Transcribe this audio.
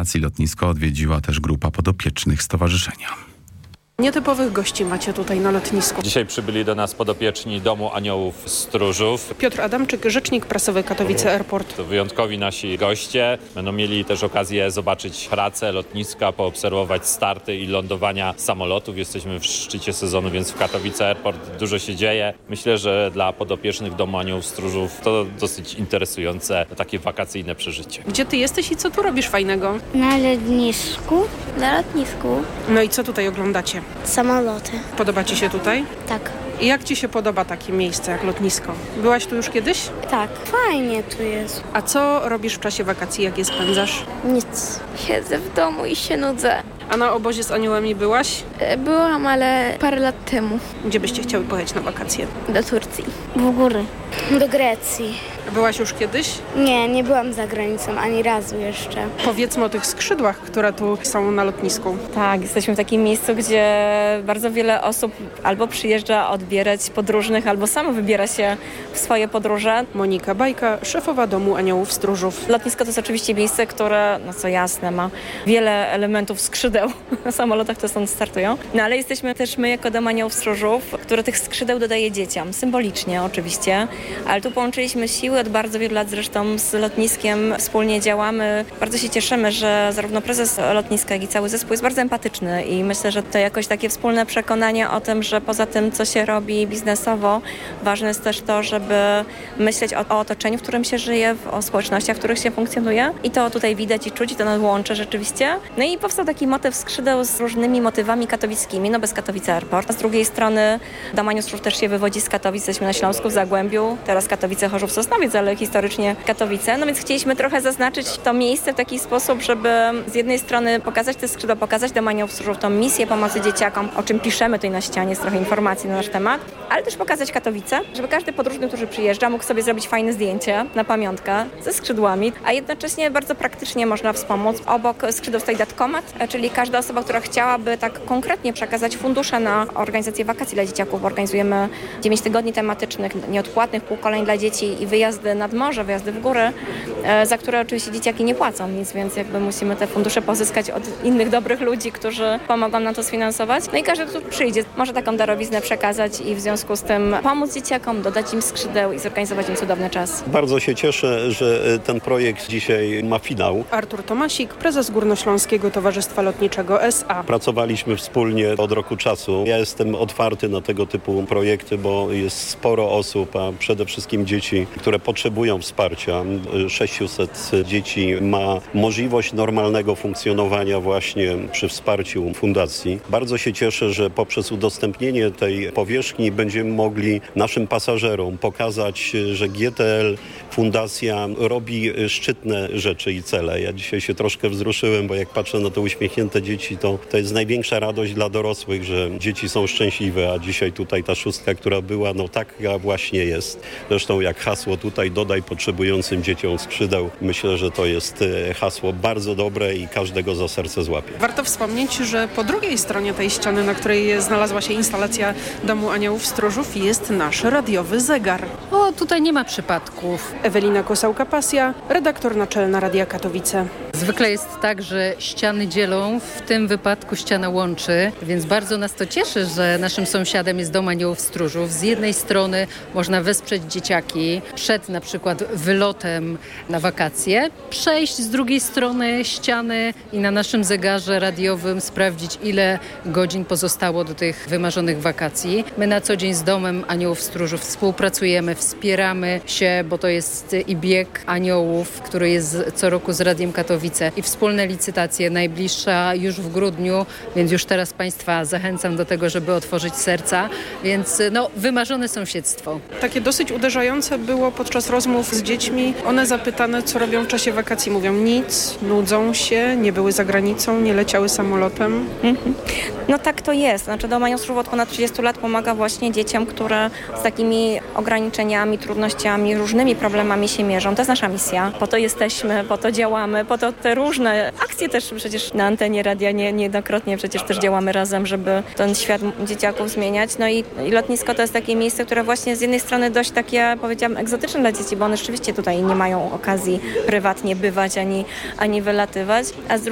wakacji lotnisko odwiedziła też grupa podopiecznych stowarzyszenia. Nietypowych gości macie tutaj na lotnisku. Dzisiaj przybyli do nas podopieczni Domu Aniołów Stróżów. Piotr Adamczyk, rzecznik prasowy Katowice Airport. To wyjątkowi nasi goście. Będą mieli też okazję zobaczyć pracę lotniska, poobserwować starty i lądowania samolotów. Jesteśmy w szczycie sezonu, więc w Katowice Airport dużo się dzieje. Myślę, że dla podopiecznych Domu Aniołów Stróżów to dosyć interesujące, takie wakacyjne przeżycie. Gdzie ty jesteś i co tu robisz fajnego? Na lotnisku. Na lotnisku. No i co tutaj oglądacie? Samoloty. Podoba ci się tutaj? Tak. I jak ci się podoba takie miejsce jak lotnisko? Byłaś tu już kiedyś? Tak. Fajnie tu jest. A co robisz w czasie wakacji, jak je spędzasz? Nic. Siedzę w domu i się nudzę. A na obozie z aniołami byłaś? Byłam, ale parę lat temu. Gdzie byście chciały pojechać na wakacje? Do Turcji. W góry. Do Grecji. Byłaś już kiedyś? Nie byłam za granicą ani razu jeszcze. Powiedzmy o tych skrzydłach, które tu są na lotnisku. Tak, jesteśmy w takim miejscu, gdzie bardzo wiele osób albo przyjeżdża odbierać podróżnych, albo samo wybiera się w swoje podróże. Monika Bajka, szefowa Domu Aniołów Stróżów. Lotnisko to jest oczywiście miejsce, które, no co jasne, ma wiele elementów skrzydeł na samolotach, które stąd startują. No ale jesteśmy też my jako Dom Aniołów Stróżów, które tych skrzydeł dodaje dzieciom, symbolicznie oczywiście, ale tu połączyliśmy siły od bardzo wielu lat zresztą z lotniskiem, wspólnie działamy. Bardzo się cieszymy, że zarówno prezes lotniska, jak i cały zespół jest bardzo empatyczny i myślę, że to jakoś takie wspólne przekonanie o tym, że poza tym, co się robi biznesowo, ważne jest też to, żeby myśleć o otoczeniu, w którym się żyje, o społecznościach, w których się funkcjonuje i to tutaj widać i czuć i to nas łączy rzeczywiście. No i powstał taki motyw skrzydeł z różnymi motywami katowickimi, no bez Katowice Airport. A z drugiej strony Dom Aniołów Stróżów też się wywodzi z Katowic, jesteśmy na Śląsku, w Zagłębiu, teraz Katowice, Chorzów, Sosnowiec, ale historycznie Katowice. No więc chcieliśmy trochę zaznaczyć to miejsce w taki sposób, żeby z jednej strony pokazać te skrzydła, pokazać Dom Aniołów Stróżów, tą misję pomocy dzieciakom, o czym piszemy tutaj na ścianie, jest trochę informacji na nasz temat, ale też pokazać Katowice, żeby każdy podróżny, który przyjeżdża, mógł sobie zrobić fajne zdjęcie na pamiątkę ze skrzydłami, a jednocześnie bardzo praktycznie można wspomóc. Obok skrzydeł stoi datkomat, czyli każda osoba, która chciałaby tak konkretnie przekazać fundusze na organizację wakacji dla dzieciaków, bo organizujemy 9 tygodni tematycznych, nieodpłatnych półkoleń dla dzieci i wyjazdy nad morze, wyjazdy w góry, za które oczywiście dzieciaki nie płacą nic, więc jakby musimy te fundusze pozyskać od innych dobrych ludzi, którzy pomogą nam to sfinansować. No i każdy, kto tu przyjdzie, może taką darowiznę przekazać i w związku z tym pomóc dzieciakom, dodać im skrzydeł i zorganizować im cudowny czas. Bardzo się cieszę, że ten projekt dzisiaj ma finał. Artur Tomasik, prezes Górnośląskiego Towarzystwa Lotniczego S.A. Pracowaliśmy wspólnie od roku czasu. Ja jestem otwarty na tego typu projekty, bo jest sporo osób, a przede wszystkim dzieci, które potrzebują wsparcia. 600 dzieci ma możliwość normalnego funkcjonowania właśnie przy wsparciu fundacji. Bardzo się cieszę, że poprzez udostępnienie tej powierzchni będziemy mogli naszym pasażerom pokazać, że GTL Fundacja robi szczytne rzeczy i cele. Ja dzisiaj się troszkę wzruszyłem, bo jak patrzę na te uśmiechnięte dzieci, to jest największa radość dla dorosłych, że dzieci są szczęśliwe, a dzisiaj tutaj ta szóstka, która była, no taka właśnie jest. Zresztą jak hasło tutaj dodaj potrzebującym dzieciom skrzydeł, myślę, że to jest hasło bardzo dobre i każdego za serce złapie. Warto wspomnieć, że po drugiej stronie tej ściany, na której znalazła się instalacja Domu Aniołów Stróżów, jest nasz radiowy zegar. O, tutaj nie ma przypadków. Ewelina Kosałka-Pasja, redaktor naczelna Radia Katowice. Zwykle jest tak, że ściany dzielą, w tym wypadku ściana łączy, więc bardzo nas to cieszy, że naszym sąsiadem jest Dom Aniołów Stróżów. Z jednej strony można wesprzeć dzieciaki przed na przykład wylotem na wakacje, przejść z drugiej strony ściany i na naszym zegarze radiowym sprawdzić, ile godzin pozostało do tych wymarzonych wakacji. My na co dzień z Domem Aniołów Stróżów współpracujemy, wspieramy się, bo to jest i bieg aniołów, który jest co roku z Radiem Katowice i wspólne licytacje, najbliższa już w grudniu, więc już teraz Państwa zachęcam do tego, żeby otworzyć serca, więc wymarzone sąsiedztwo. Takie dosyć uderzające było podczas rozmów z dziećmi. One zapytane, co robią w czasie wakacji, mówią nic, nudzą się, nie były za granicą, nie leciały samolotem. No tak to jest. Znaczy Dom Aniołów Stróżów od ponad 30 lat pomaga właśnie dzieciom, które z takimi ograniczeniami, trudnościami, różnymi problemami się mierzą. To jest nasza misja. Po to jesteśmy, po to działamy, po to te różne akcje też przecież na antenie radia niejednokrotnie przecież też działamy razem, żeby ten świat dzieciaków zmieniać. No i lotnisko to jest takie miejsce, które właśnie z jednej strony dość takie, powiedziałam, egzotyczne dla dzieci, bo one rzeczywiście tutaj nie mają okazji prywatnie bywać ani wylatywać, a z